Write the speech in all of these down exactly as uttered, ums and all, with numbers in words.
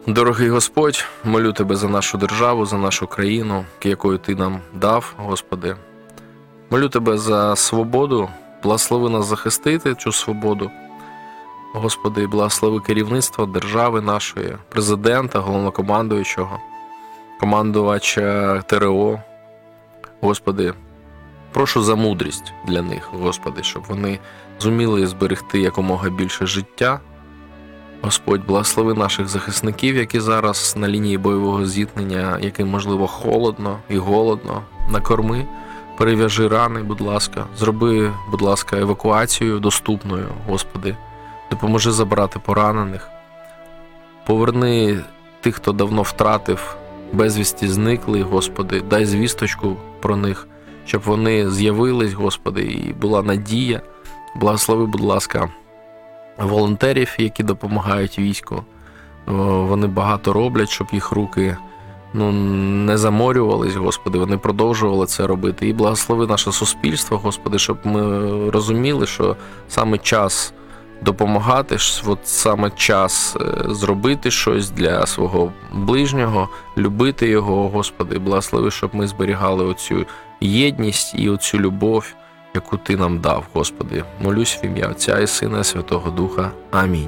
Дорогий Господь, молю Тебе за нашу державу, за нашу країну, якою Ти нам дав, Господи. Молю Тебе за свободу, благослови нас захистити цю свободу. Господи, благослови керівництво держави нашої, президента, головнокомандуючого, командувача ТРО. Господи, прошу за мудрість для них, Господи, щоб вони зуміли зберегти якомога більше життя. Господь, благослови наших захисників, які зараз на лінії бойового зіткнення, яким, можливо, холодно і голодно. Накорми, перев'яжи рани, будь ласка. Зроби, будь ласка, евакуацію доступною, Господи. Допоможи забрати поранених. Поверни тих, хто давно втратив, безвісті зникли, Господи. Дай звісточку про них, щоб вони з'явились, Господи, і була надія. Благослови, будь ласка, волонтерів, які допомагають війську. Вони багато роблять, щоб їх руки ну, не заморювались, Господи, вони продовжували це робити. І благослови наше суспільство, Господи, щоб ми розуміли, що саме час допомагати, от саме час зробити щось для свого ближнього, любити його, Господи, благослови, щоб ми зберігали оцю єдність і оцю любов, яку Ти нам дав, Господи. Молюсь в ім'я Отця і Сина, і Святого Духа. Амінь.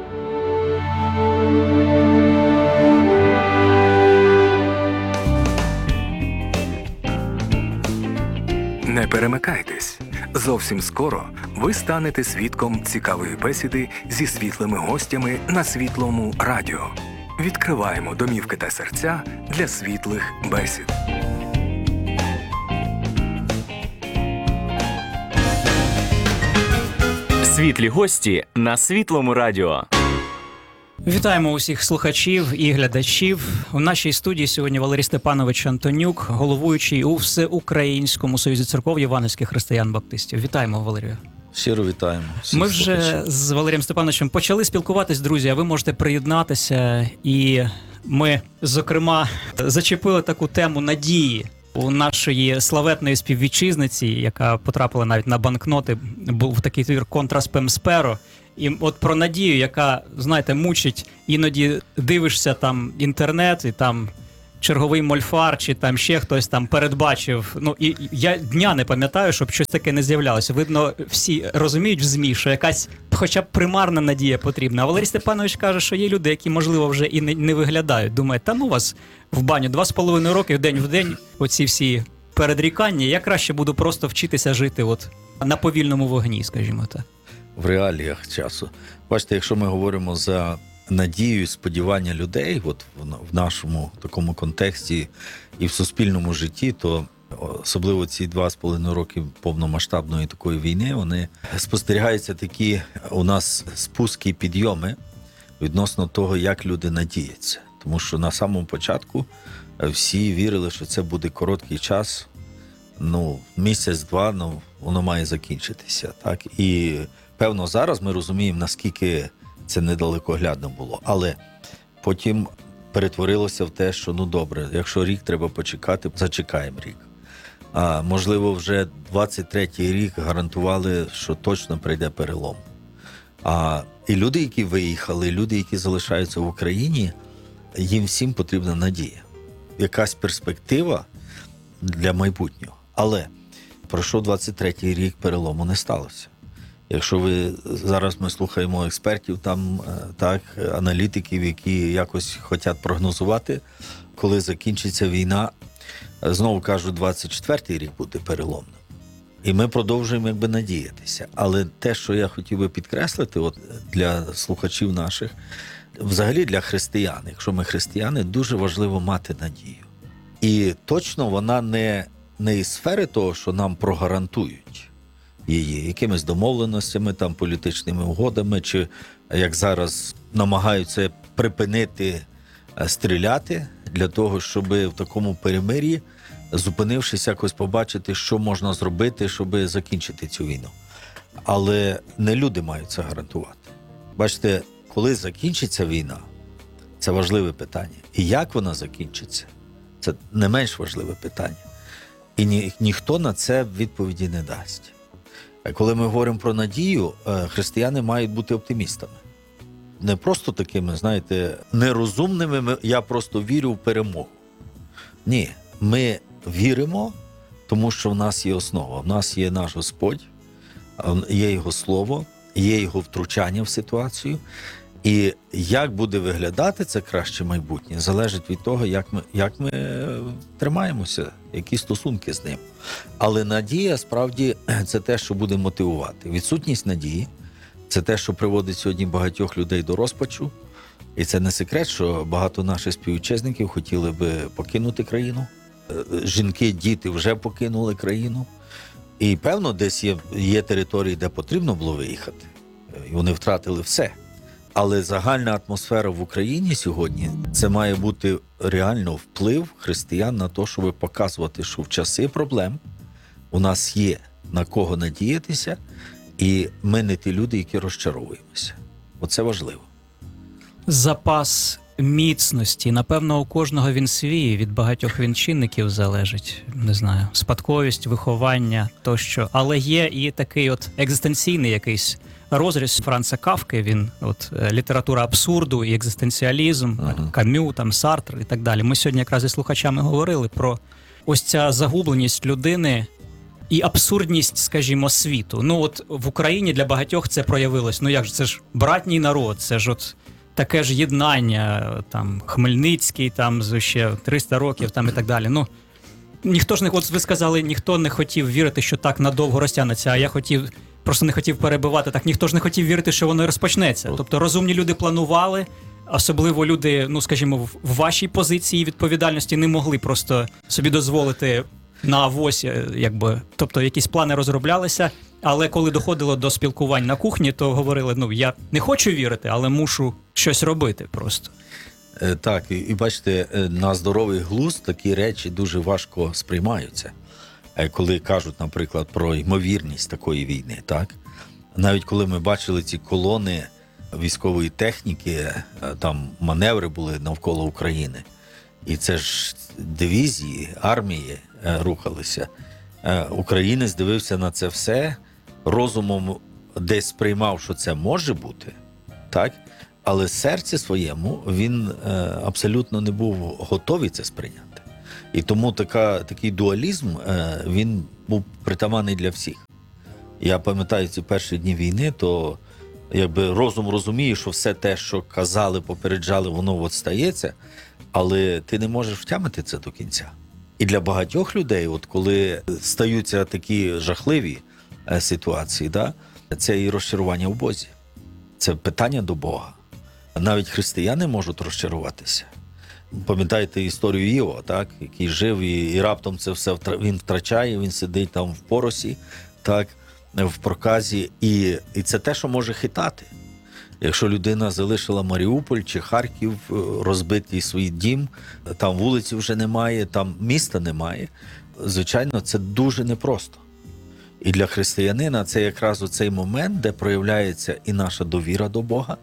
Не перемикайтесь. Зовсім скоро ви станете свідком цікавої бесіди зі світлими гостями на Світлому радіо. Відкриваємо домівки та серця для світлих бесід. Світлі гості на Світлому радіо. Вітаємо усіх слухачів і глядачів. У нашій студії сьогодні Валерій Степанович Антонюк, головуючий у Всеукраїнському союзі церков євангельських християн-баптистів. Вітаємо, Валерію. Щиро вітаємо. Ми вже слухачів. З Валерієм Степановичем почали спілкуватись, друзі, а ви можете приєднатися. І ми, зокрема, зачепили таку тему надії у нашої славетної співвітчизниці, яка потрапила навіть на банкноти, був такий твір «Контра спем сперо». І от про надію, яка, знаєте, мучить, іноді дивишся там інтернет, і там черговий мольфар, чи там ще хтось там передбачив. Ну, і я дня не пам'ятаю, щоб щось таке не з'являлося. Видно, всі розуміють в ЗМІ, що якась хоча б примарна надія потрібна. А Валерій Степанович каже, що є люди, які, можливо, вже і не, не виглядають. Думає, та ну вас в баню, два з половиною роки, день в день, оці всі передрікання, я краще буду просто вчитися жити от на повільному вогні, скажімо так. В реаліях часу. Бачите, якщо ми говоримо за надію і сподівання людей, от в нашому такому контексті і в суспільному житті, то особливо ці два з половиною роки повномасштабної такої війни, вони спостерігаються такі у нас спуски і підйоми відносно того, як люди надіються. Тому що на самому початку всі вірили, що це буде короткий час, ну, місяць-два, ну, воно має закінчитися, так? І певно, зараз ми розуміємо, наскільки це недалекоглядно було. Але потім перетворилося в те, що, ну добре, якщо рік треба почекати, зачекаємо рік. А можливо, вже двадцять третій рік гарантували, що точно прийде перелом. А і люди, які виїхали, люди, які залишаються в Україні, їм всім потрібна надія. Якась перспектива для майбутнього. Але пройшов двадцять третій рік, перелому не сталося. Якщо ви зараз ми слухаємо експертів, там так, аналітиків, які якось хочуть прогнозувати, коли закінчиться війна, знову кажуть, двадцять четвертий рік буде переломним. І ми продовжуємо якби надіятися. Але те, що я хотів би підкреслити от, для слухачів наших, взагалі для християн, якщо ми християни, дуже важливо мати надію. І точно вона не, не із сфери того, що нам прогарантують її, якимись домовленостями, там, політичними угодами, чи, як зараз, намагаються припинити стріляти для того, щоб в такому перемир'ї, зупинившись, якось побачити, що можна зробити, щоб закінчити цю війну. Але не люди мають це гарантувати. Бачите, коли закінчиться війна, це важливе питання. І як вона закінчиться, це не менш важливе питання. І ні, ніхто на це відповіді не дасть. Коли ми говоримо про надію, християни мають бути оптимістами. не просто такими, знаєте, нерозумними, ми- я просто вірю в перемогу. Ні, ми віримо, тому що в нас є основа. В нас є наш Господь, є Його Слово, є Його втручання в ситуацію. І як буде виглядати це краще майбутнє, залежить від того, як ми, як ми е, тримаємося, які стосунки з ним. Але надія, справді, це те, що буде мотивувати. Відсутність надії – це те, що приводить сьогодні багатьох людей до розпачу. І це не секрет, що багато наших співвітчизників хотіли би покинути країну. Е, Жінки, діти вже покинули країну. І, певно, десь є, є території, де потрібно було виїхати. І вони втратили все. Але загальна атмосфера в Україні сьогодні – це має бути реально вплив християн на те, щоб показувати, що в часи проблем у нас є на кого надіятися, і ми не ті люди, які розчаровуємося. Оце важливо. Запас міцності, напевно, у кожного він свій, від багатьох він чинників залежить, не знаю, спадковість, виховання тощо. Але є і такий от екзистенційний якийсь розріз Франца Кафки, він от е, література абсурду і екзистенціалізм, Ага. Камю, там Сартр і так далі. Ми сьогодні якраз із слухачами говорили про ось ця загубленість людини і абсурдність, скажімо, світу. Ну от в Україні для багатьох це проявилось. Ну як ж, це ж братній народ, це ж от таке ж єднання, там Хмельницький, там з ще триста років, там і так далі. Ну ніхто ж не, от ви сказали, ніхто не хотів вірити, що так надовго розтягнеться, а я хотів, просто не хотів перебивати, так ніхто ж не хотів вірити, що воно і розпочнеться. Тобто розумні люди планували, особливо люди, ну скажімо, в в вашій позиції відповідальності не могли просто собі дозволити на авось, якби, тобто якісь плани розроблялися, але коли доходило до спілкувань на кухні, то говорили, ну я не хочу вірити, але мушу щось робити просто. Е, Так, і, і бачите, е, на здоровий глузд такі речі дуже важко сприймаються. Е, Коли кажуть, наприклад, про ймовірність такої війни, так? Навіть коли ми бачили ці колони військової техніки, е, там маневри були навколо України, і це ж дивізії, армії е, рухалися. Е, Українець дивився на це все, розумом десь сприймав, що це може бути, так? Але в серці своєму він е, абсолютно не був готовий це сприйняти. І тому така, такий дуалізм, е, він був притаманний для всіх. Я пам'ятаю ці перші дні війни, то якби розум розуміє, що все те, що казали, попереджали, воно от стається, але ти не можеш втямити це до кінця. І для багатьох людей, от коли стаються такі жахливі е, ситуації, да, це і розчарування в Бозі. Це питання до Бога. Навіть християни можуть розчаруватися. Пам'ятаєте історію Іова, так, який жив і, і раптом це все втра- він втрачає, він сидить там в поросі, так, в проказі, і, і це те, що може хитати. Якщо людина залишила Маріуполь чи Харків, е, розбитий свій дім, там вулиці вже немає, там міста немає, звичайно, це дуже непросто. І для християнина це якраз оцей момент, де проявляється і наша довіра до Бога,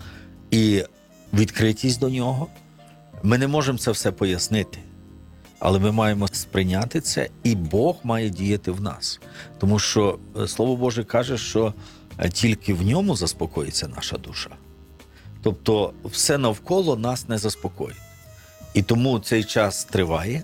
і відкритість до Нього. Ми не можемо це все пояснити, але ми маємо сприйняти це, і Бог має діяти в нас. Тому що Слово Боже каже, що тільки в Ньому заспокоїться наша душа. Тобто все навколо нас не заспокоїть. І тому цей час триває,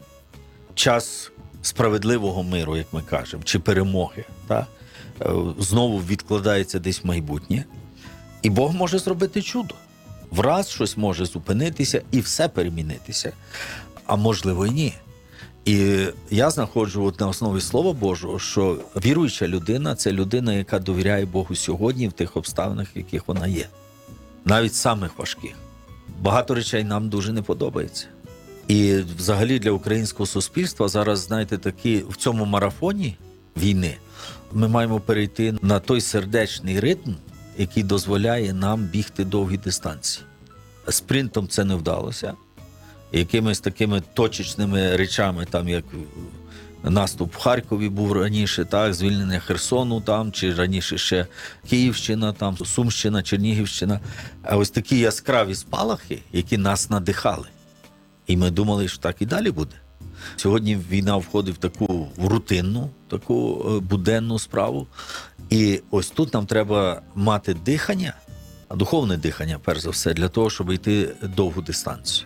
час справедливого миру, як ми кажемо, чи перемоги, так? Знову відкладається десь майбутнє, і Бог може зробити чудо. Враз щось може зупинитися і все перемінитися, а можливо і ні. І я знаходжу от на основі Слова Божого, що віруюча людина – це людина, яка довіряє Богу сьогодні в тих обставинах, в яких вона є. Навіть самих важких. Багато речей нам дуже не подобається. І взагалі для українського суспільства зараз, знаєте, такі в цьому марафоні війни ми маємо перейти на той сердечний ритм, який дозволяє нам бігти довгі дистанції. Спринтом це не вдалося. Якимись такими точечними речами, там як наступ в Харкові був раніше, так, звільнення Херсону там, чи раніше ще Київщина, там, Сумщина, Чернігівщина. А ось такі яскраві спалахи, які нас надихали. І ми думали, що так і далі буде. Сьогодні війна входить в таку в рутинну, таку буденну справу. І ось тут нам треба мати дихання духовне дихання, перш за все, для того, щоб йти довгу дистанцію.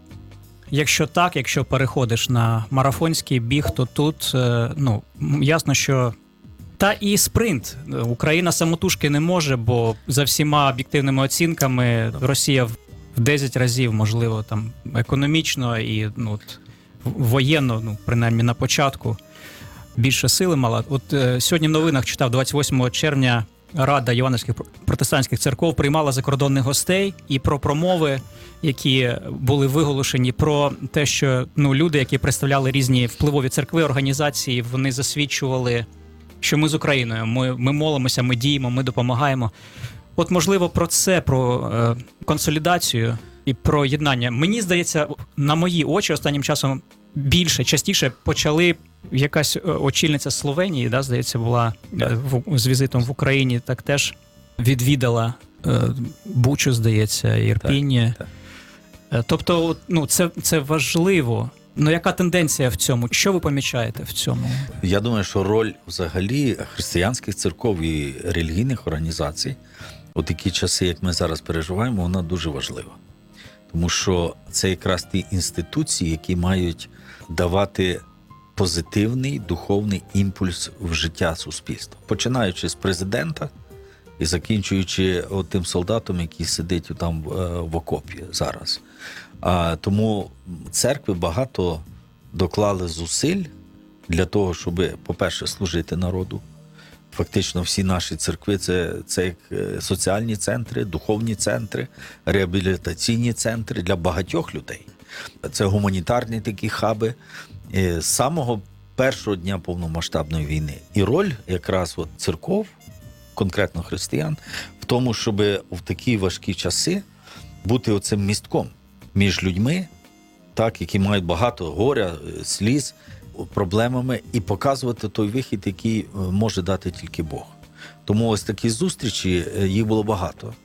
Якщо так, якщо переходиш на марафонський біг, то тут е, ну, м, ясно, що та і спринт. Україна самотужки не може, бо за всіма об'єктивними оцінками Росія в десять разів, можливо, там економічно і ну, от, воєнно, ну, принаймні на початку, більше сили мала. От е, сьогодні в новинах читав, двадцять восьмого червня Рада Євангельських протестантських церков приймала закордонних гостей і про промови, які були виголошені, про те, що ну, люди, які представляли різні впливові церкви, організації, вони засвідчували, що ми з Україною, ми, ми молимося, ми діємо, ми допомагаємо. От, можливо, про це, про е, консолідацію і про єднання. Мені здається, на мої очі останнім часом більше, частіше почали якась очільниця Словенії, да, здається, була Так. в, з візитом в Україні, так теж відвідала е, Бучу, здається, Ірпінь. Так, Е, Тобто, от, ну, це, це важливо. Ну, яка тенденція в цьому? Що ви помічаєте в цьому? Я думаю, що роль взагалі християнських церков і релігійних організацій у такі часи, як ми зараз переживаємо, вона дуже важлива. Тому що це якраз ті інституції, які мають давати позитивний духовний імпульс в життя суспільства. Починаючи з президента і закінчуючи от тим солдатом, який сидить там в окопі зараз. А, тому церкви багато доклали зусиль для того, щоб, по-перше, служити народу. Фактично всі наші церкви це, це як соціальні центри, духовні центри, реабілітаційні центри для багатьох людей. Це гуманітарні такі хаби. З самого першого дня повномасштабної війни. І роль якраз от церков, конкретно християн, в тому, щоб в такі важкі часи бути оцим містком між людьми, так, які мають багато горя, сліз, проблемами, і показувати той вихід, який може дати тільки Бог. Тому ось такі зустрічі, їх було багато.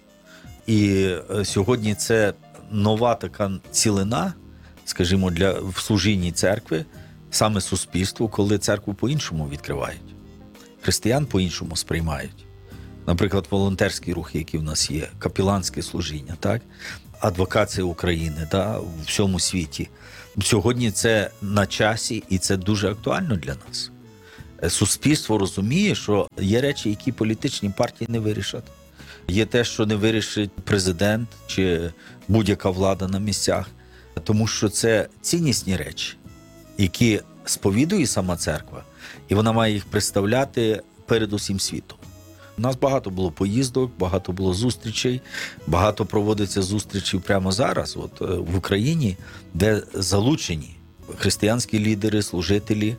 І сьогодні це нова така цілина, скажімо, для в служінні церкви, саме суспільству, коли церкву по-іншому відкривають. Християн по-іншому сприймають. Наприклад, волонтерські рухи, які в нас є, капеланське служіння, так? Адвокація України, да, в всьому світі. Сьогодні це на часі і це дуже актуально для нас. Суспільство розуміє, що є речі, які політичні партії не вирішать. Є те, що не вирішить президент чи будь-яка влада на місцях. Тому що це ціннісні речі, які сповідує сама церква, і вона має їх представляти перед усім світом. У нас багато було поїздок, багато було зустрічей, багато проводиться зустрічей прямо зараз, от в Україні, де залучені християнські лідери, служителі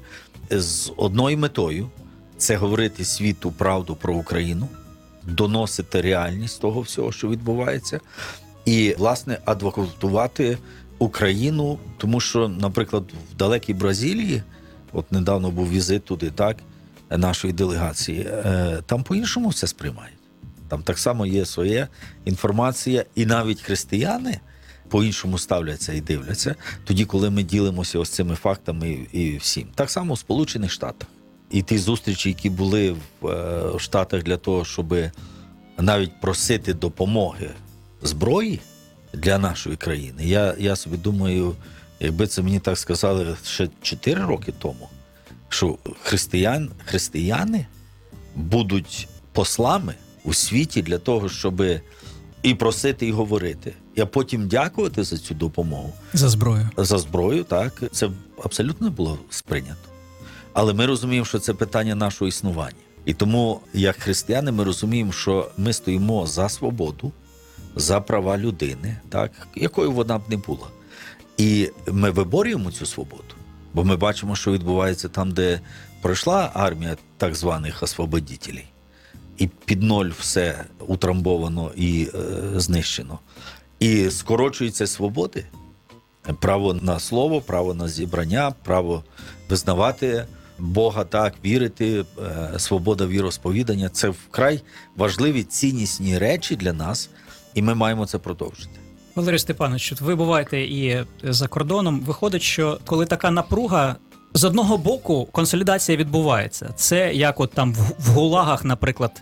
з одною метою – це говорити світу правду про Україну, доносити реальність того всього, що відбувається, і, власне, адвокатувати Україну, тому що, наприклад, в далекій Бразилії, от недавно був візит туди, так, нашої делегації, там по-іншому все сприймають. Там так само є своя інформація, і навіть християни по-іншому ставляться і дивляться, тоді, коли ми ділимося ось цими фактами і всім. Так само в Сполучених Штатах. І ті зустрічі, які були в Штатах для того, щоб навіть просити допомоги зброї для нашої країни, я, я собі думаю, якби це мені так сказали ще чотири роки тому, що християн, християни будуть послами у світі для того, щоб і просити, і говорити, а потім дякувати за цю допомогу. За зброю. За зброю, так. Це абсолютно не було сприйнято. Але ми розуміємо, що це питання нашого існування. І тому, як християни, ми розуміємо, що ми стоїмо за свободу, за права людини, так, якою вона б не була. І ми виборюємо цю свободу. Бо ми бачимо, що відбувається там, де пройшла армія так званих освободітелів, і під ноль все утрамбовано і е, знищено. І скорочуються свободи, право на слово, право на зібрання, право визнавати Бога, так, вірити, е, свобода віросповідання – це вкрай важливі ціннісні речі для нас, і ми маємо це продовжити. Валерій Степанович, ви буваєте і за кордоном. Виходить, що коли така напруга, з одного боку консолідація відбувається. Це як от там в, в гулагах, наприклад,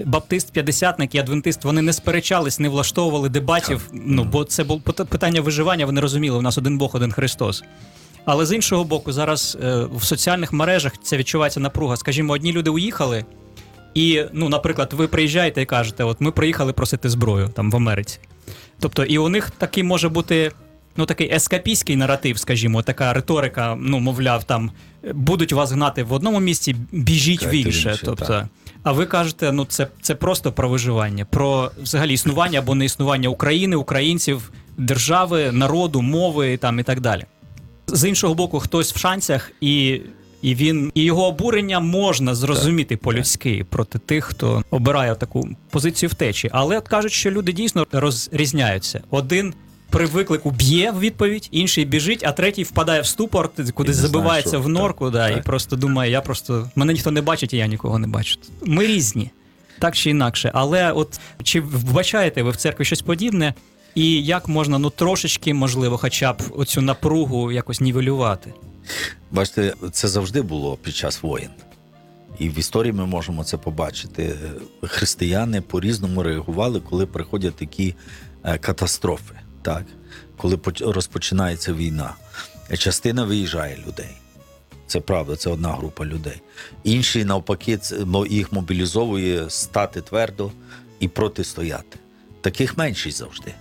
баптист, п'ятдесятник і адвентист, вони не сперечались, не влаштовували дебатів, ну, бо це було питання виживання, вони розуміли, у нас один Бог, один Христос. Але з іншого боку, зараз е, в соціальних мережах це відчувається напруга. Скажімо, одні люди уїхали, і, ну, наприклад, ви приїжджаєте і кажете, от ми приїхали просити зброю там в Америці. Тобто, і у них такий може бути, ну, такий ескапістський наратив, скажімо, така риторика, ну, мовляв, там, будуть вас гнати в одному місці, біжіть в інше. інше, Тобто, так. а ви кажете, ну, це, це просто про виживання, про, взагалі, існування або не існування України, українців, держави, народу, мови там, і так далі. З іншого боку, хтось в шанцях, і, і, він, і його обурення можна зрозуміти по-людськи проти тих, хто обирає таку позицію втечі. Але от кажуть, що люди дійсно розрізняються. Один при виклику б'є в відповідь, інший біжить, а третій впадає в ступор, кудись знає, забивається що- в норку, так, да, так. і просто думає, я просто, мене ніхто не бачить, і я нікого не бачу. Ми різні, так чи інакше. Але от чи вбачаєте ви в церкві щось подібне? І як можна, ну, трошечки, можливо, хоча б оцю напругу якось нівелювати? Бачите, це завжди було під час воєн. І в історії ми можемо це побачити. Християни по-різному реагували, коли приходять такі е, катастрофи, так? Коли поч- розпочинається війна. Частина виїжджає людей. Це правда, це одна група людей. Інші, навпаки, це- мо- їх мобілізовує стати твердо і протистояти. Таких меншість завжди.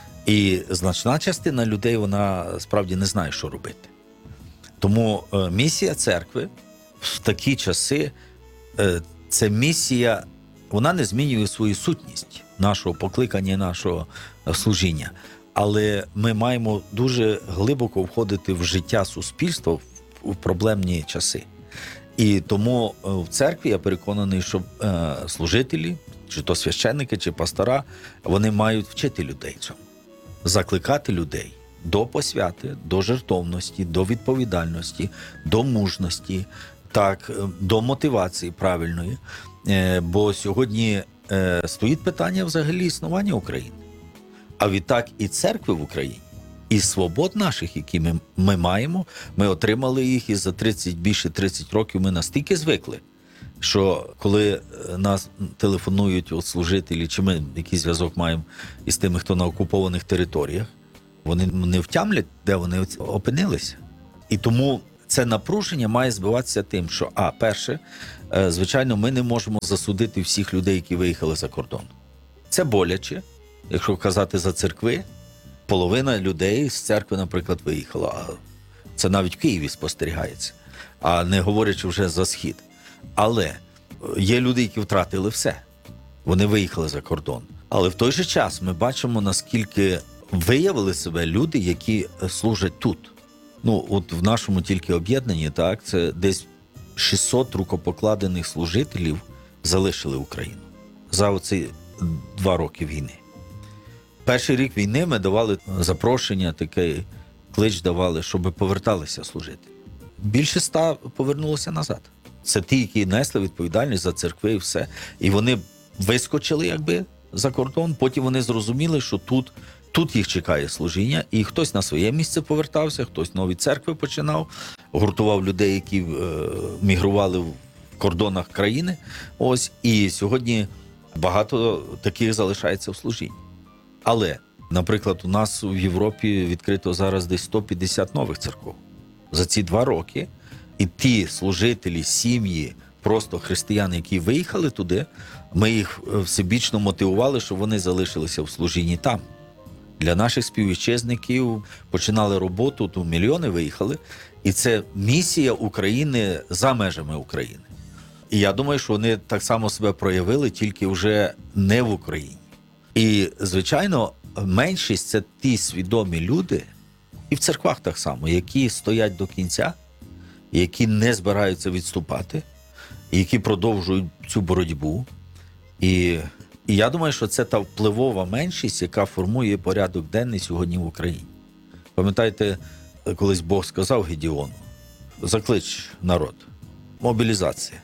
І значна частина людей, вона справді не знає, що робити. Тому е, місія церкви в такі часи, е, це місія, вона не змінює свою сутність нашого покликання, нашого е, служіння. Але ми маємо дуже глибоко входити в життя суспільства в, в проблемні часи. І тому е, в церкві я переконаний, що е, служителі, чи то священники, чи пастора, вони мають вчити людей цьому. Закликати людей до посвяти, до жертовності, до відповідальності, до мужності, так, до мотивації правильної. Е, Бо сьогодні е, стоїть питання взагалі існування України. А відтак і церкви в Україні, і свобод наших, які ми, ми маємо, ми отримали їх, і за тридцять, більше тридцять років ми настільки звикли, що коли нас телефонують от служителі, чи ми якийсь зв'язок маємо із тими, хто на окупованих територіях, вони не втямлять, де вони опинилися. І тому це напруження має збиватися тим, що, а, перше, е, звичайно, ми не можемо засудити всіх людей, які виїхали за кордон. Це боляче, якщо казати за церкви, половина людей з церкви, наприклад, виїхала. А це навіть в Києві спостерігається, а не говорячи вже за Схід. Але є люди, які втратили все. Вони виїхали за кордон. Але в той же час ми бачимо, наскільки виявили себе люди, які служать тут. Ну, от в нашому тільки об'єднанні, так, це десь шістсот рукопокладених служителів залишили Україну за оці два роки війни. Перший рік війни ми давали запрошення, такий клич давали, щоб поверталися служити. Більше ста повернулося назад. Це ті, які несли відповідальність за церкви і все. І вони вискочили якби за кордон, потім вони зрозуміли, що тут, тут їх чекає служіння, і хтось на своє місце повертався, хтось нові церкви починав, гуртував людей, які е, мігрували в кордонах країни. Ось, і сьогодні багато таких залишається в служінні. Але, наприклад, у нас в Європі відкрито зараз десь сто п'ятдесят нових церков. За ці два роки і ті служителі, сім'ї, просто християни, які виїхали туди, ми їх всебічно мотивували, щоб вони залишилися в служінні там. Для наших співвітчизників починали роботу, то мільйони виїхали. І це місія України за межами України. І я думаю, що вони так само себе проявили, тільки вже не в Україні. І, звичайно, меншість – це ті свідомі люди, і в церквах так само, які стоять до кінця, які не збираються відступати, які продовжують цю боротьбу. І, і я думаю, що це та впливова меншість, яка формує порядок денний сьогодні в Україні. Пам'ятаєте, колись Бог сказав Гедеону: заклич народ, мобілізація.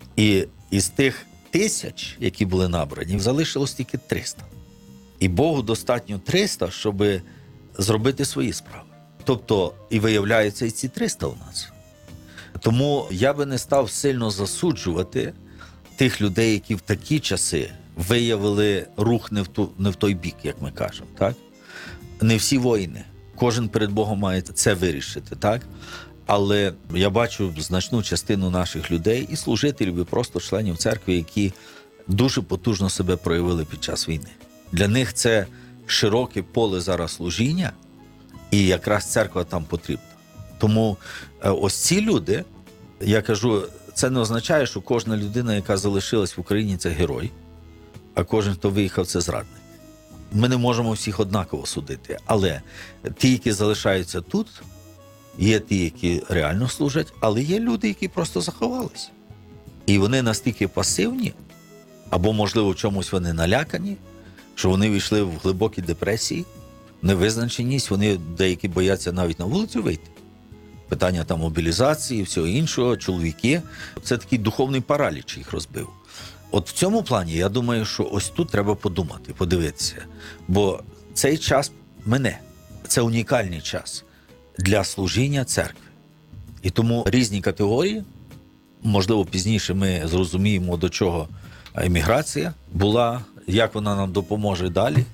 І із тих тисяч, які були набрані, залишилось тільки триста. І Богу достатньо триста, щоб зробити свої справи. Тобто, і виявляється, і ці триста у нас. Тому я би не став сильно засуджувати тих людей, які в такі часи виявили рух не в, ту, не в той бік, як ми кажемо, так? Не всі воїни. Кожен перед Богом має це вирішити, так? Але я бачу значну частину наших людей і служителів, і просто членів церкви, які дуже потужно себе проявили під час війни. Для них це широке поле зараз служіння, і якраз церква там потрібна. Тому ось ці люди, я кажу, це не означає, що кожна людина, яка залишилась в Україні, це герой, а кожен, хто виїхав, це зрадник. Ми не можемо всіх однаково судити, але ті, які залишаються тут, є ті, які реально служать, але є люди, які просто заховались. І вони настільки пасивні, або, можливо, в чомусь вони налякані, що вони війшли в глибокі депресії, невизначеність, вони деякі бояться навіть на вулицю вийти. Питання там мобілізації, всього іншого, чоловіки. Це такий духовний параліч їх розбив. От в цьому плані, я думаю, що ось тут треба подумати, подивитися. Бо цей час мине. Це унікальний час для служіння церкви. І тому різні категорії, можливо, пізніше ми зрозуміємо, до чого еміграція була, як вона нам допоможе далі.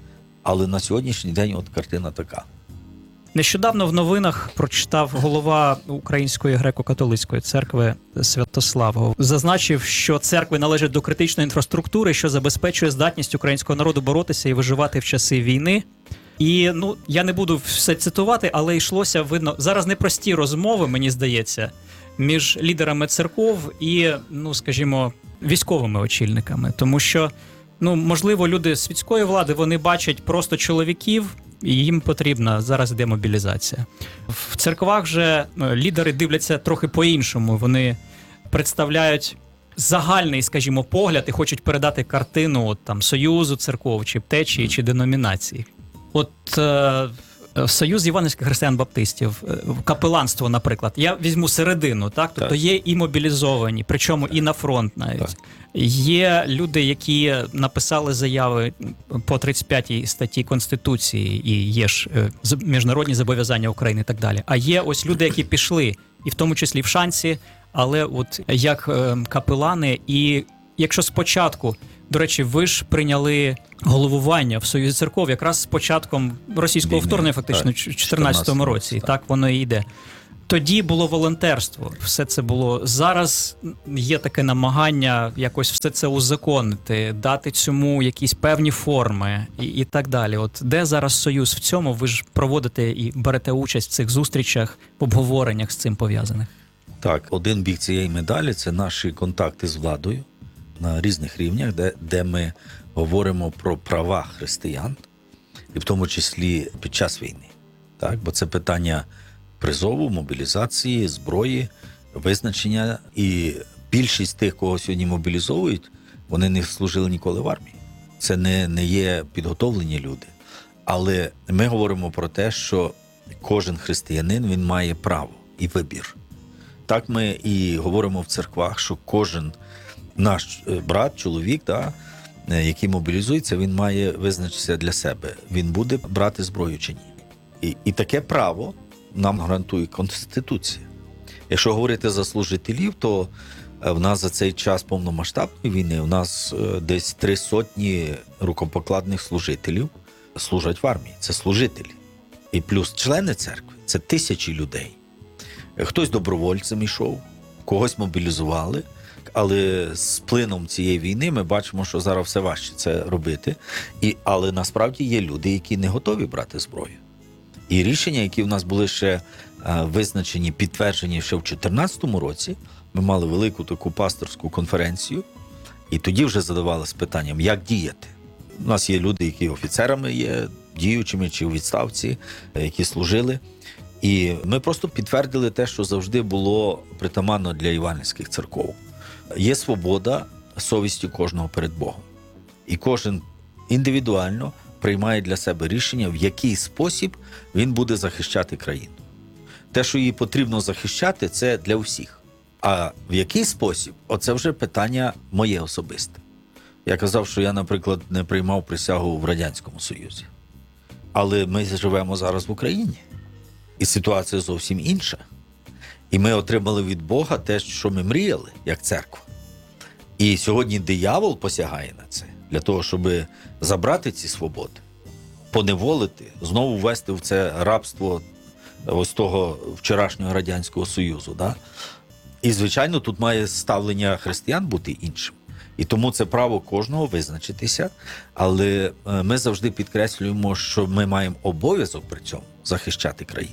Але на сьогоднішній день от картина така. Нещодавно в новинах прочитав голова Української греко-католицької церкви Святослав. Зазначив, що церкви належать до критичної інфраструктури, що забезпечує здатність українського народу боротися і виживати в часи війни. І, ну, я не буду все цитувати, але йшлося, видно, зараз непрості розмови, мені здається, між лідерами церков і, ну, скажімо, військовими очільниками. Тому що, ну, можливо, люди світської влади, вони бачать просто чоловіків, і їм потрібна зараз демобілізація. В церквах же лідери дивляться трохи по-іншому. Вони представляють загальний, скажімо, погляд і хочуть передати картину от, там, союзу церков, чи течії, чи деномінації. От е, Союз євангельських християн-баптистів, капеланство, наприклад. Я візьму середину, так? Тобто так. Є і мобілізовані, причому і на фронт навіть. Так. Є люди, які написали заяви по тридцять п'ятій статті Конституції, і є ж міжнародні зобов'язання України і так далі. А є ось люди, які пішли, і в тому числі в шансі, але от як капелани. І якщо спочатку, до речі, ви ж прийняли головування в Союзі церков якраз з початком російського вторгнення, фактично, в чотирнадцятому році, і так воно і йде. Тоді було волонтерство, все це було. Зараз є таке намагання якось все це узаконити, дати цьому якісь певні форми і, і так далі. От де зараз Союз в цьому? Ви ж проводите і берете участь в цих зустрічах, в обговореннях з цим пов'язаних. Так, один бік цієї медалі – це наші контакти з владою на різних рівнях, де, де ми говоримо про права християн, і в тому числі під час війни. Так, бо це питання призову, мобілізації, зброї, визначення. І більшість тих, кого сьогодні мобілізовують, вони не служили ніколи в армії. Це не, не є підготовлені люди. Але ми говоримо про те, що кожен християнин, він має право і вибір. Так ми і говоримо в церквах, що кожен наш брат, чоловік, да, який мобілізується, він має визначитися для себе. Він буде брати зброю чи ні. І, і таке право нам гарантує Конституція. Якщо говорити за служителів, то в нас за цей час повномасштабної війни у нас десь три сотні рукопокладних служителів служать в армії. Це служителі. І плюс члени церкви – це тисячі людей. Хтось добровольцем йшов, когось мобілізували, але з плином цієї війни ми бачимо, що зараз все важче це робити. І, але насправді є люди, які не готові брати зброю. І рішення, які в нас були ще а, визначені, підтверджені ще в дві тисячі чотирнадцятому році, ми мали велику таку пасторську конференцію, і тоді вже задавалися питанням, як діяти. У нас є люди, які офіцерами є, діючими чи у відставці, які служили. І ми просто підтвердили те, що завжди було притаманно для євангельських церков. Є свобода совісті кожного перед Богом. І кожен індивідуально приймає для себе рішення, в який спосіб він буде захищати країну. Те, що її потрібно захищати, це для всіх. А в який спосіб – оце вже питання моє особисте. Я казав, що я, наприклад, не приймав присягу в Радянському Союзі. Але ми живемо зараз в Україні. І ситуація зовсім інша. І ми отримали від Бога те, що ми мріяли, як церква. І сьогодні диявол посягає на це для того, щоб забрати ці свободи, поневолити, знову ввести в це рабство ось того вчорашнього Радянського Союзу. Да? І, звичайно, тут має ставлення християн бути іншим. І тому це право кожного визначитися, але ми завжди підкреслюємо, що ми маємо обов'язок при цьому захищати країну.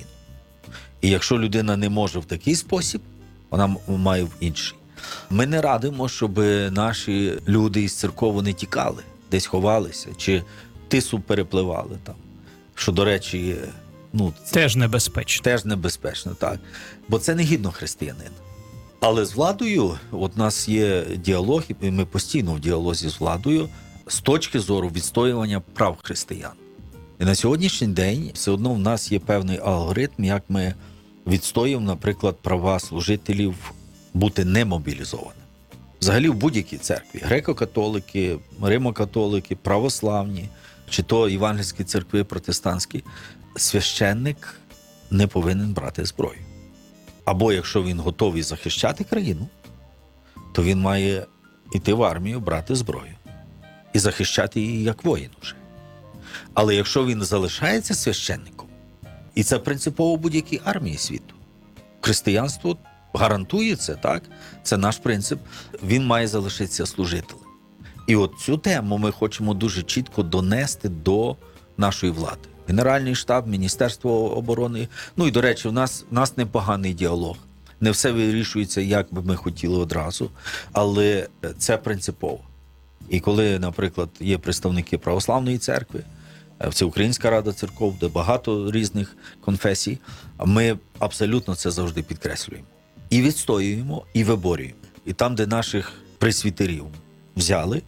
І якщо людина не може в такий спосіб, вона має в інший. Ми не радимо, щоб наші люди із церков вони тікали, десь ховалися, чи тису перепливали там. Що, до речі, ну, Теж небезпечно. теж небезпечно, так. Бо це не гідно християнина. Але з владою, от у нас є діалог, і ми постійно в діалозі з владою, з точки зору відстоювання прав християн. І на сьогоднішній день все одно в нас є певний алгоритм, як ми відстоюємо, наприклад, права служителів бути немобілізованими. Взагалі в будь-якій церкві, греко-католики, римо-католики, православні, чи то євангельські церкви протестантські, священник не повинен брати зброю. Або якщо він готовий захищати країну, то він має йти в армію, брати зброю і захищати її як воїн уже. Але якщо він залишається священником, і це принципово будь-якій армії світу, християнство гарантує це, так? Це наш принцип, він має залишитися служителем. І от цю тему ми хочемо дуже чітко донести до нашої влади. Генеральний штаб, Міністерство оборони. Ну і, до речі, у нас, у нас непоганий діалог. Не все вирішується, як би ми хотіли одразу, але це принципово. І коли, наприклад, є представники Православної церкви, Всеукраїнська рада церков, де багато різних конфесій, ми абсолютно це завжди підкреслюємо. І відстоюємо, і виборюємо. І там, де наших пресвітерів взяли,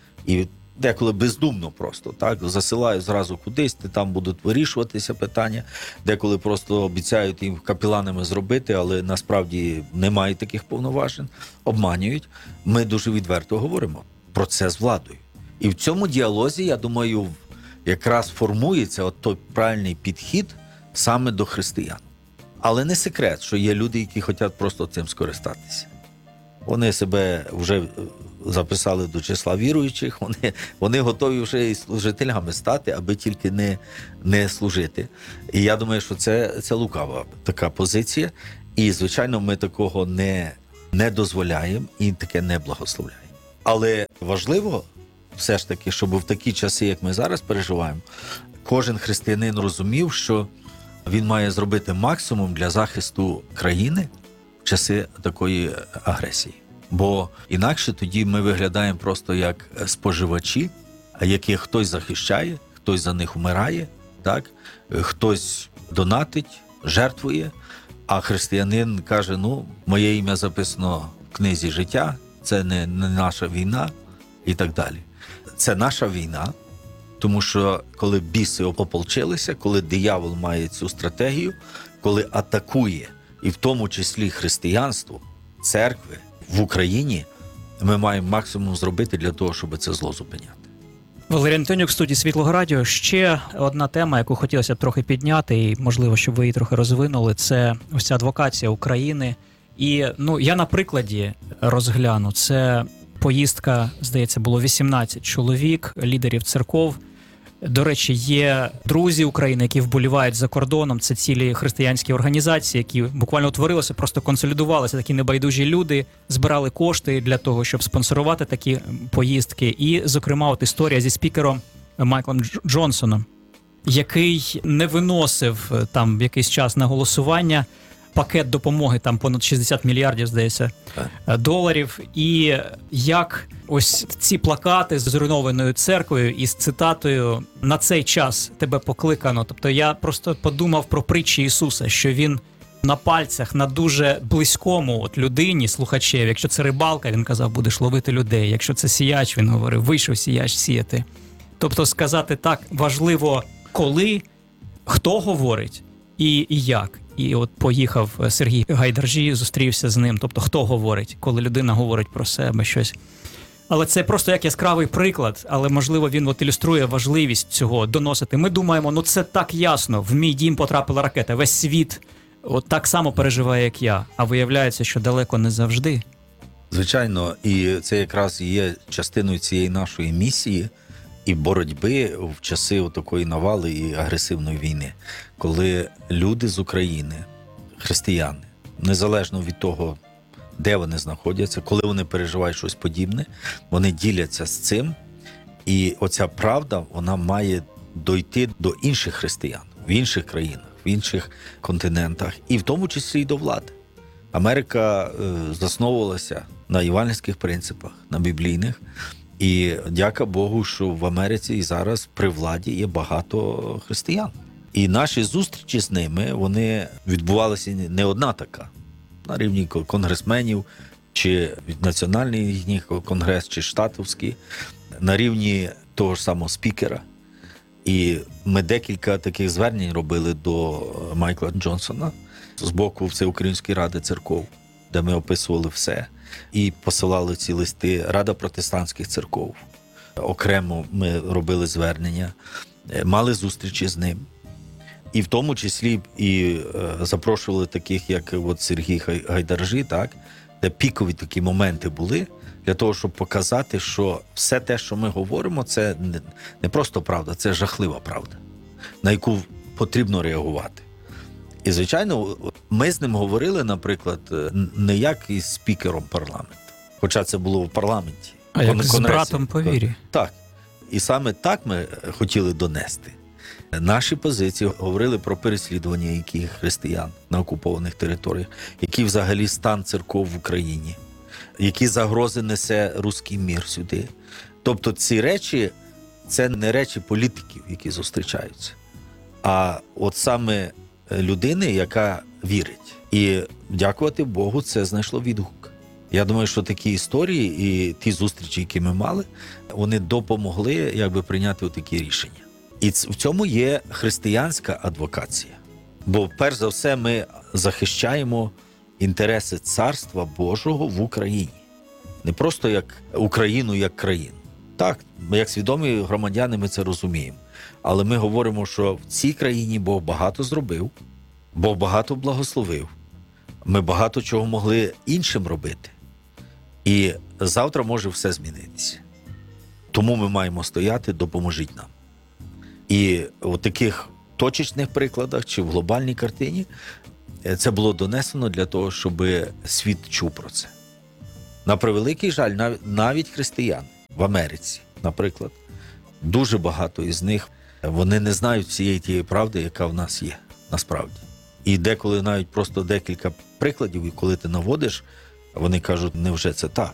і деколи бездумно просто, так, засилають зразу кудись, де там будуть вирішуватися питання, деколи просто обіцяють їм капеланами зробити, але насправді немає таких повноважень, обманюють. Ми дуже відверто говоримо про це з владою. І в цьому діалозі, я думаю, якраз формується от той правильний підхід саме до християн. Але не секрет, що є люди, які хочуть просто цим скористатися. Вони себе вже записали до числа віруючих, вони, вони готові вже і служителями стати, аби тільки не, не служити. І я думаю, що це, це лукава така позиція. І, звичайно, ми такого не, не дозволяємо і таке не благословляємо. Але важливо все ж таки, щоб в такі часи, як ми зараз переживаємо, кожен християнин розумів, що він має зробити максимум для захисту країни в часи такої агресії. Бо інакше тоді ми виглядаємо просто як споживачі, яких хтось захищає, хтось за них вмирає, так? Хтось донатить, жертвує, а християнин каже, ну, моє ім'я записано в книзі життя, це не, не наша війна і так далі. Це наша війна, тому що коли біси ополчилися, коли диявол має цю стратегію, коли атакує, і в тому числі християнство, церкви в Україні, ми маємо максимум зробити для того, щоб це зло зупиняти. Валерій Антонюк, в студії Світлого Радіо. Ще одна тема, яку хотілося б трохи підняти, і, можливо, щоб ви її трохи розвинули, це ось ця адвокація України. І, ну, я на прикладі розгляну. Це поїздка, здається, було вісімнадцять чоловік, лідерів церков. До речі, є друзі України, які вболівають за кордоном. Це цілі християнські організації, які буквально утворилися, просто консолідувалися. Такі небайдужі люди, збирали кошти для того, щоб спонсорувати такі поїздки. І, зокрема, от історія зі спікером Майклом Джонсоном, який не виносив там якийсь час на голосування пакет допомоги, там понад шістдесят мільярдів, здається, доларів. І як ось ці плакати з зруйнованою церквою із цитатою «На цей час тебе покликано». Тобто я просто подумав про притчі Ісуса, що він на пальцях, на дуже близькому от людині, слухачеві. Якщо це рибалка, він казав, будеш ловити людей. Якщо це сіяч, він говорив, вийшов сіяч сіяти. Тобто сказати так важливо, коли, хто говорить і, і як. І от поїхав Сергій Гайдаржі, зустрівся з ним. Тобто, хто говорить, коли людина говорить про себе щось. Але це просто як яскравий приклад, але, можливо, він от ілюструє важливість цього доносити. Ми думаємо, ну це так ясно, в мій дім потрапила ракета, весь світ от так само переживає, як я. А виявляється, що далеко не завжди. Звичайно, і це якраз і є частиною цієї нашої місії і боротьби в часи такої навали і агресивної війни, коли люди з України, християни, незалежно від того, де вони знаходяться, коли вони переживають щось подібне, вони діляться з цим, і оця правда, вона має дойти до інших християн, в інших країнах, в інших континентах, і в тому числі й до влади. Америка е, засновувалася на євангельських принципах, на біблійних, і дяка Богу, що в Америці і зараз при владі є багато християн. І наші зустрічі з ними, вони відбувалися не одна така. На рівні конгресменів, чи національний їхній конгрес, чи штатовський, на рівні того ж самого спікера. І ми декілька таких звернень робили до Майкла Джонсона з боку Всеукраїнської ради церков, де ми описували все. І посилали ці листи Рада протестантських церков. Окремо ми робили звернення, мали зустрічі з ним. І в тому числі і запрошували таких, як от Сергій Гайдаржі, так, де пікові такі моменти були, для того, щоб показати, що все те, що ми говоримо, це не просто правда, це жахлива правда, на яку потрібно реагувати. І, звичайно, ми з ним говорили, наприклад, не як із спікером парламенту, хоча це було в парламенті. А як з братом по вірі. Так. І саме так ми хотіли донести. Наші позиції говорили про переслідування яких християн на окупованих територіях, який взагалі стан церков в Україні, які загрози несе руський мір сюди. Тобто ці речі, це не речі політиків, які зустрічаються, а от саме людини, яка вірить. І дякувати Богу, це знайшло відгук. Я думаю, що такі історії і ті зустрічі, які ми мали, вони допомогли якби прийняти такі рішення. І в цьому є християнська адвокація. Бо, перш за все, ми захищаємо інтереси Царства Божого в Україні. Не просто як Україну, як країну. Так, ми як свідомі громадяни ми це розуміємо. Але ми говоримо, що в цій країні Бог багато зробив, Бог багато благословив. Ми багато чого могли іншим робити. І завтра може все змінитися. Тому ми маємо стояти, допоможіть нам. І у таких точечних прикладах чи в глобальній картині це було донесено для того, щоб світ чув про це. На превеликий жаль, навіть християни в Америці, наприклад, дуже багато із них, вони не знають всієї тієї правди, яка в нас є, насправді. І деколи навіть просто декілька прикладів, і коли ти наводиш, вони кажуть, невже це так?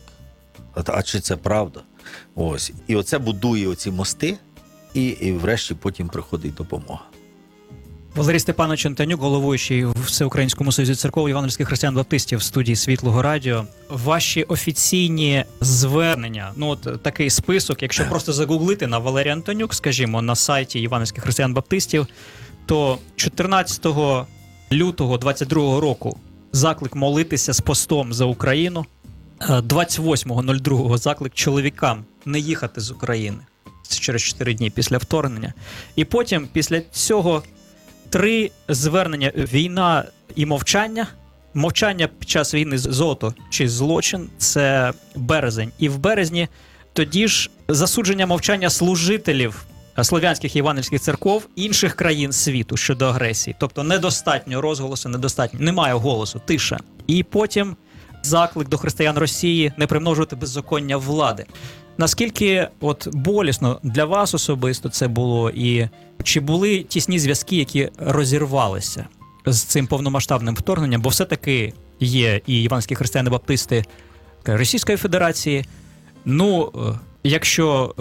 А чи це правда? Ось. І оце будує оці мости, і, і врешті потім приходить допомога. Валерій Степанович Антонюк, головуючий в Всеукраїнському союзі церков євангельських християн-баптистів в студії Світлого Радіо. Ваші офіційні звернення, ну от такий список, якщо просто загуглити на Валерій Антонюк, скажімо, на сайті євангельських християн-баптистів, то чотирнадцятого лютого двадцять другого року заклик молитися з постом за Україну, двадцять восьмого другого заклик чоловікам не їхати з України. Це через чотири дні після вторгнення. І потім, після цього, три звернення: війна і мовчання. Мовчання під час війни золото чи злочин – це березень. І в березні тоді ж засудження мовчання служителів слов'янських євангельських церков інших країн світу щодо агресії. Тобто недостатньо розголосу, недостатньо, немає голосу, тиша. І потім заклик до християн Росії не примножувати беззаконня влади. Наскільки от болісно для вас особисто це було, і чи були тісні зв'язки, які розірвалися з цим повномасштабним вторгненням? Бо все-таки є і євангельські християни-баптисти Російської Федерації. Ну, якщо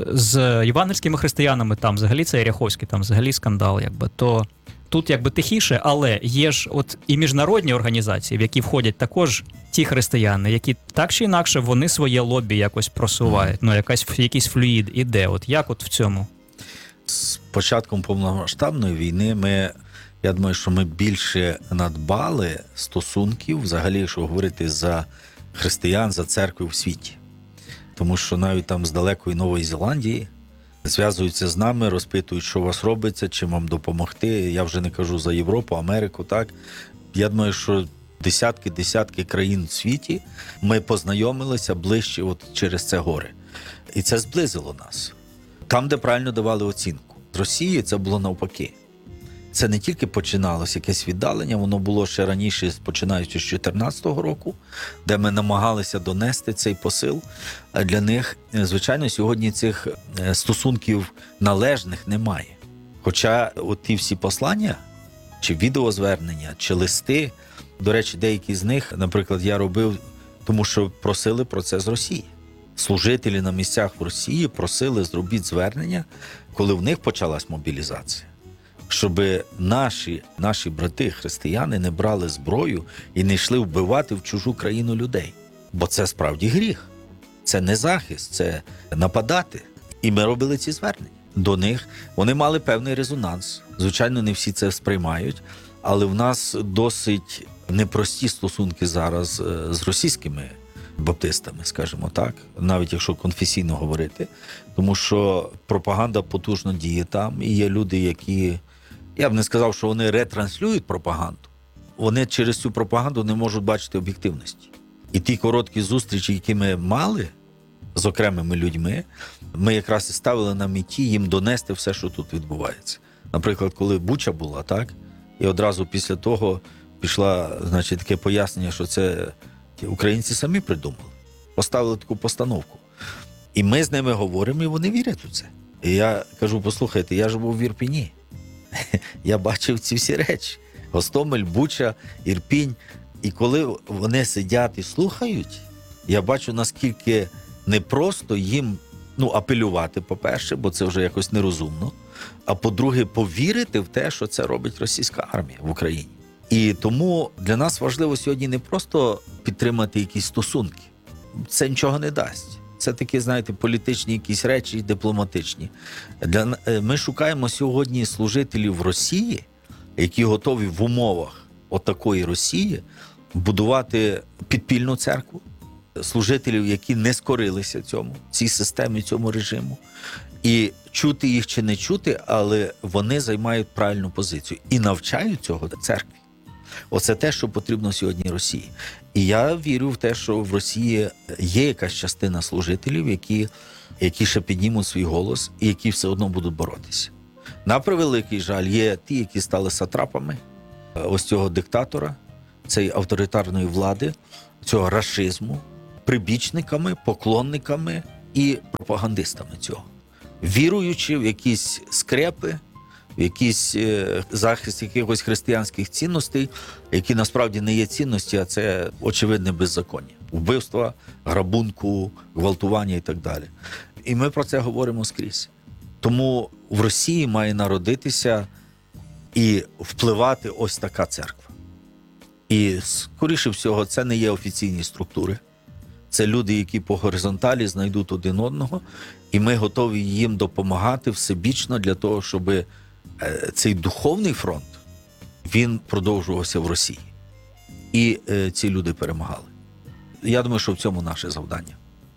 з євангельськими християнами там взагалі це Ряховський, там взагалі скандал, якби, то тут якби тихіше, але є ж от і міжнародні організації, в які входять також ті християни, які так чи інакше вони своє лобі якось просувають. Ну, якась, якийсь флюїд іде. От як от в цьому? З початком повномасштабної війни ми, я думаю, що ми більше надбали стосунків, взагалі, якщо говорити за християн, за церкви в світі. Тому що навіть там з далекої Нової Зеландії зв'язуються з нами, розпитують, що у вас робиться, чим вам допомогти. Я вже не кажу за Європу, Америку, так. Я думаю, що десятки-десятки країн в світі, ми познайомилися ближче от через це горе. І це зблизило нас. Там, де правильно давали оцінку. З Росії це було навпаки. Це не тільки починалося якесь віддалення, воно було ще раніше, починаючи з дві тисячі чотирнадцятого року, де ми намагалися донести цей посил. А для них, звичайно, сьогодні цих стосунків належних немає. Хоча от ті всі послання, чи відеозвернення, чи листи, до речі, деякі з них, наприклад, я робив, тому що просили про це з Росії. Служителі на місцях в Росії просили зробіть звернення, коли в них почалась мобілізація. Щоб наші, наші брати, християни, не брали зброю і не йшли вбивати в чужу країну людей. Бо це справді гріх. Це не захист, це нападати. І ми робили ці звернення до них. Вони мали певний резонанс. Звичайно, не всі це сприймають, але в нас досить непрості стосунки зараз з російськими баптистами, скажімо так, навіть якщо конфесійно говорити. Тому що пропаганда потужно діє там, і є люди, які, я б не сказав, що вони ретранслюють пропаганду. Вони через цю пропаганду не можуть бачити об'єктивності. І ті короткі зустрічі, які ми мали з окремими людьми, ми якраз і ставили на меті їм донести все, що тут відбувається. Наприклад, коли Буча була, так, і одразу після того пішла, значить, таке пояснення, що це українці самі придумали. Поставили таку постановку. І ми з ними говоримо, і вони вірять у це. І я кажу, послухайте, я живу в Ірпіні. Я бачив ці всі речі. Гостомель, Буча, Ірпінь. І коли вони сидять і слухають, я бачу, наскільки непросто їм, ну, апелювати, по-перше, бо це вже якось нерозумно, а по-друге, повірити в те, що це робить російська армія в Україні. І тому для нас важливо сьогодні не просто підтримати якісь стосунки. Це нічого не дасть. Це такі, знаєте, політичні якісь речі, дипломатичні. Для, ми шукаємо сьогодні служителів в Росії, які готові в умовах отакої Росії будувати підпільну церкву. Служителів, які не скорилися цьому, цій системі, цьому режиму. І чути їх чи не чути, але вони займають правильну позицію і навчають цього церкві. Оце те, що потрібно сьогодні Росії. І я вірю в те, що в Росії є якась частина служителів, які, які ще піднімуть свій голос і які все одно будуть боротися. На превеликий жаль, є ті, які стали сатрапами ось цього диктатора, цієї авторитарної влади, цього рашизму, прибічниками, поклонниками і пропагандистами цього. Віруючи в якісь скрепи, в якийсь е, захист якихось християнських цінностей, які насправді не є цінності, а це очевидне беззаконня. Вбивства, грабунку, гвалтування і так далі. І ми про це говоримо скрізь. Тому в Росії має народитися і впливати ось така церква. І, скоріше всього, це не є офіційні структури. Це люди, які по горизонталі знайдуть один одного, і ми готові їм допомагати всебічно для того, щоб цей духовний фронт, він продовжувався в Росії. І е, ці люди перемагали. Я думаю, що в цьому наше завдання.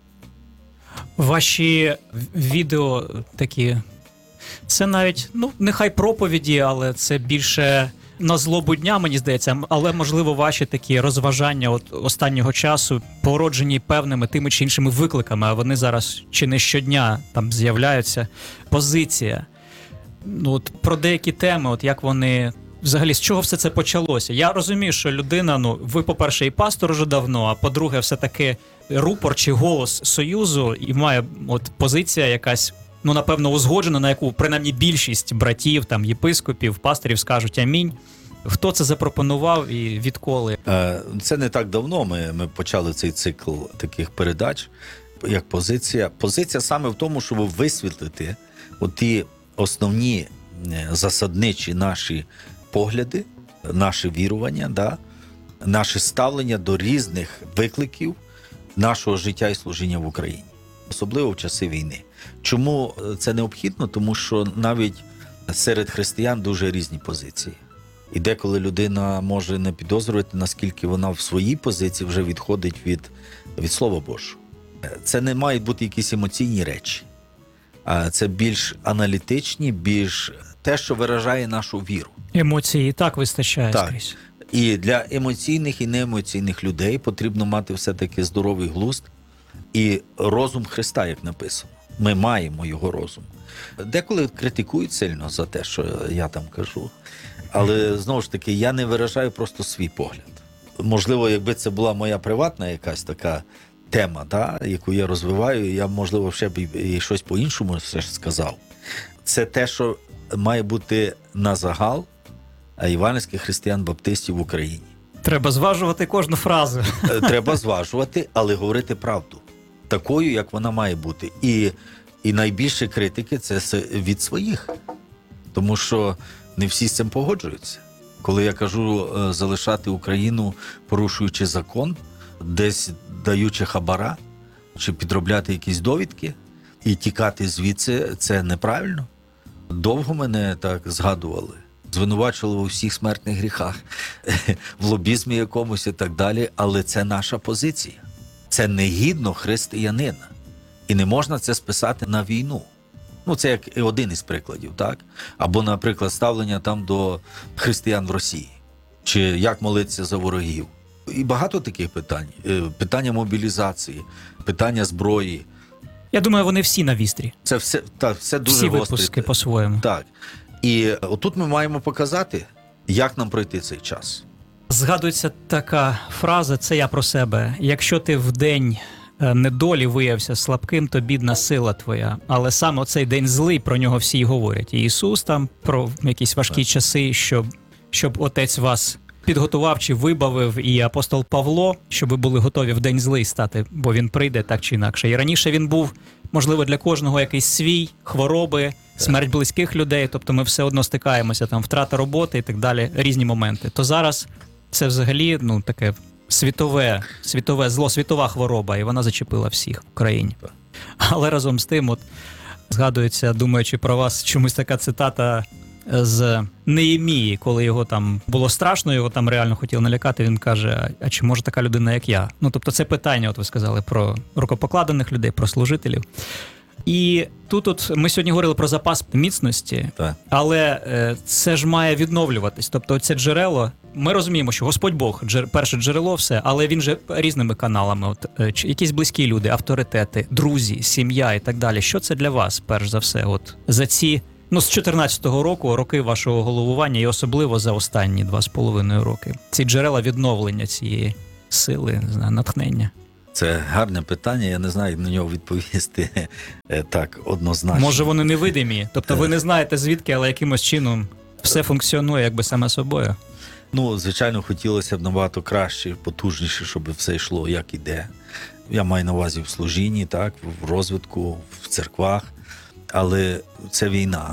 Ваші відео такі, це навіть, ну, нехай проповіді, але це більше на злобу дня, мені здається, але, можливо, ваші такі розважання от останнього часу породжені певними тими чи іншими викликами, а вони зараз чи не щодня там з'являються. Позиція. Ну, от про деякі теми, от як вони, взагалі, з чого все це почалося? Я розумію, що людина, ну, ви, по-перше, і пастор уже давно, а по-друге, все-таки рупор чи голос Союзу, і має от позиція якась, ну, напевно, узгоджена, на яку, принаймні, більшість братів, там, єпископів, пасторів скажуть амінь. Хто це запропонував і відколи? Це не так давно ми, ми почали цей цикл таких передач, як позиція. Позиція саме в тому, щоб висвітлити оті основні засадничі наші погляди, наше вірування, да, наше ставлення до різних викликів нашого життя і служіння в Україні, особливо в часи війни. Чому це необхідно? Тому що навіть серед християн дуже різні позиції. І деколи людина може не підозрювати, наскільки вона в своїй позиції вже відходить від, від Слова Божого. Це не мають бути якісь емоційні речі. Це більш аналітичні, більш те, що виражає нашу віру. Емоції і так вистачає Так. скрізь. І для емоційних і неемоційних людей потрібно мати все-таки здоровий глузд і розум Христа, як написано. Ми маємо його розум. Деколи критикують сильно за те, що я там кажу. Але, знову ж таки, я не виражаю просто свій погляд. Можливо, якби це була моя приватна якась така тема, да, яку я розвиваю, я, можливо, ще б і щось по-іншому все ж сказав. Це те, що має бути на загал євангельських християн-баптистів в Україні. Треба зважувати кожну фразу. Треба зважувати, але говорити правду. Такою, як вона має бути. І, і найбільше критики – це від своїх. Тому що не всі з цим погоджуються. Коли я кажу залишати Україну, порушуючи закон, десь даючи хабара, чи підробляти якісь довідки і тікати звідси, це неправильно. Довго мене так згадували. Звинувачували у всіх смертних гріхах, в лобізмі якомусь і так далі, але це наша позиція. Це негідно християнина. І не можна це списати на війну. Ну, це як один із прикладів, так? Або, наприклад, ставлення там до християн в Росії. Чи як молитися за ворогів. І багато таких питань. Питання мобілізації, питання зброї. Я думаю, вони всі на вістрі. Це все, так, все дуже Всі гостре. випуски по-своєму. Так. І отут ми маємо показати, як нам пройти цей час. Згадується така фраза, це я про себе. Якщо ти в день е, недолі виявився слабким, то бідна сила твоя. Але саме оцей день злий, про нього всі й говорять. І Ісус там про якісь важкі часи, щоб, щоб Отець вас підготував чи вибавив, і апостол Павло, щоб ви були готові в день злий стати, бо він прийде так чи інакше. І раніше він був, можливо, для кожного якийсь свій, хвороби, смерть близьких людей, тобто ми все одно стикаємося, там, втрата роботи і так далі, різні моменти. То зараз це взагалі, ну, таке світове, світове зло, світова хвороба, і вона зачепила всіх в Україні. Але разом з тим, от, згадується, думаючи про вас, чомусь така цитата з Неємії, коли його там було страшно, його там реально хотіли налякати, він каже, а чи може така людина, як я? Ну, тобто це питання, от ви сказали, про рукопокладених людей, про служителів. І тут от ми сьогодні говорили про запас міцності, Так. але е, це ж має відновлюватись. Тобто це джерело, ми розуміємо, що Господь Бог, джер, перше джерело все, але він же різними каналами, от, е, якісь близькі люди, авторитети, друзі, сім'я і так далі. Що це для вас, перш за все, от за ці, ну, з чотирнадцятого року, роки вашого головування і особливо за останні два з половиною роки? Ці джерела відновлення цієї сили, не знаю, натхнення. Це гарне питання, я не знаю, як на нього відповісти е, так однозначно. Може, вони невидимі? Тобто ви не знаєте звідки, але якимось чином все функціонує якби саме собою? Ну, звичайно, хотілося б набагато краще, потужніше, щоб все йшло, як іде. Я маю на увазі в служінні, так, в розвитку, в церквах. Але це війна.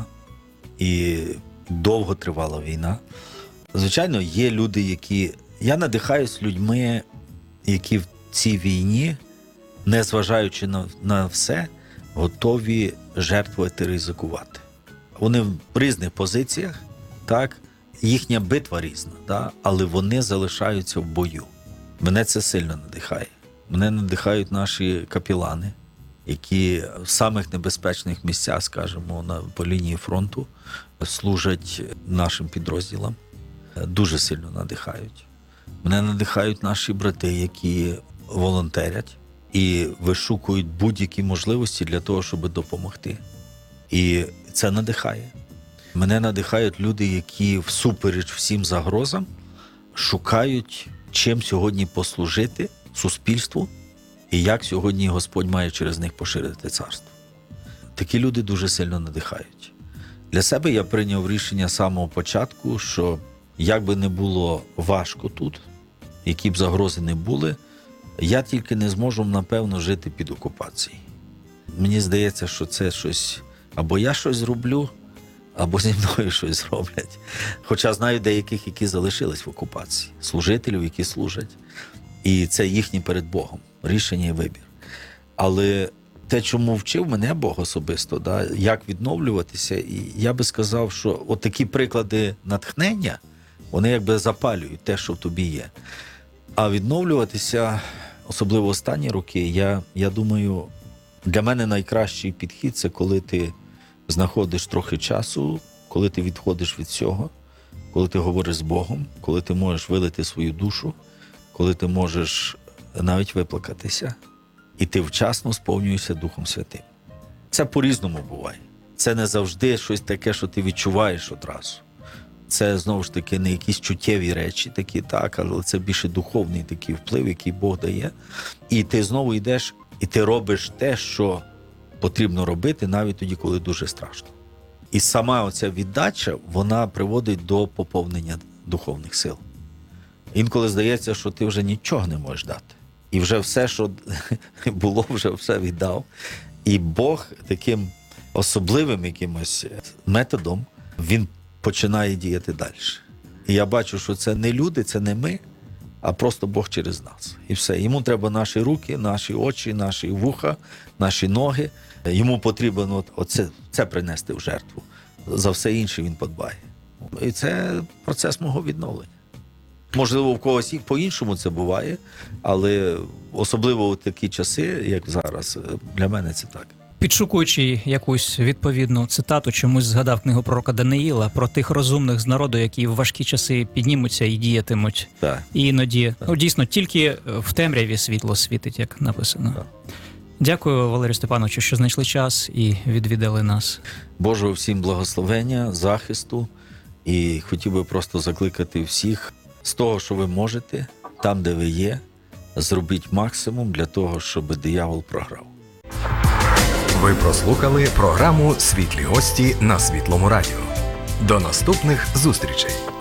І довго тривала війна. Звичайно, є люди, які... Я надихаюсь людьми, які в цій війні, незважаючи на, на все, готові жертвувати, ризикувати. Вони в різних позиціях, так, їхня битва різна, так, але вони залишаються в бою. Мене це сильно надихає. Мене надихають наші капелани, які в самих небезпечних місцях, скажімо, на, по лінії фронту служать нашим підрозділам. Дуже сильно надихають. Мене надихають наші брати, які волонтерять і вишукують будь-які можливості для того, щоб допомогти. І це надихає. Мене надихають люди, які всупереч всім загрозам шукають, чим сьогодні послужити суспільству і як сьогодні Господь має через них поширити царство. Такі люди дуже сильно надихають. Для себе я прийняв рішення з самого початку, що як би не було важко тут, які б загрози не були, я тільки не зможу, напевно, жити під окупацією. Мені здається, що це щось, або я щось зроблю, або зі мною щось зроблять. Хоча знаю деяких, які залишились в окупації, служителів, які служать. І це їхнє перед Богом рішення і вибір. Але те, чому вчив мене Бог особисто, да, як відновлюватися, і я би сказав, що от такі приклади натхнення, вони якби запалюють те, що в тобі є. А відновлюватися, особливо останні роки, я, я думаю, для мене найкращий підхід – це коли ти знаходиш трохи часу, коли ти відходиш від цього коли ти говориш з Богом, коли ти можеш вилити свою душу, коли ти можеш навіть виплакатися, і ти вчасно сповнюєшся Духом Святим. Це по-різному буває. Це не завжди щось таке, що ти відчуваєш одразу. Це, знову ж таки, не якісь чуттєві речі такі, так, але це більше духовний такий вплив, який Бог дає. І ти знову йдеш, і ти робиш те, що потрібно робити, навіть тоді, коли дуже страшно. І сама оця віддача, вона приводить до поповнення духовних сил. Інколи здається, що ти вже нічого не можеш дати. І вже все, що було, вже все віддав. І Бог таким особливим якимось методом, він починає діяти далі. І я бачу, що це не люди, це не ми, а просто Бог через нас. І все. Йому треба наші руки, наші очі, наші вуха, наші ноги. Йому потрібно от, оце, це принести в жертву. За все інше він подбає. І це процес мого відновлення. Можливо, в когось і по-іншому це буває, але особливо в такі часи, як зараз, для мене це так. Підшукуючи якусь відповідну цитату, чомусь згадав книгу пророка Даниїла про тих розумних з народу, які в важкі часи піднімуться і діятимуть. Так. І іноді, ну дійсно, тільки в темряві світло світить, як написано. Так. Дякую, Валерію Степановичу, що знайшли час і відвідали нас. Божого всім благословення, захисту. І хотів би просто закликати всіх з того, що ви можете, там, де ви є, зробіть максимум для того, щоб диявол програв. Ви прослухали програму «Світлі гості» на Світлому радіо. До наступних зустрічей!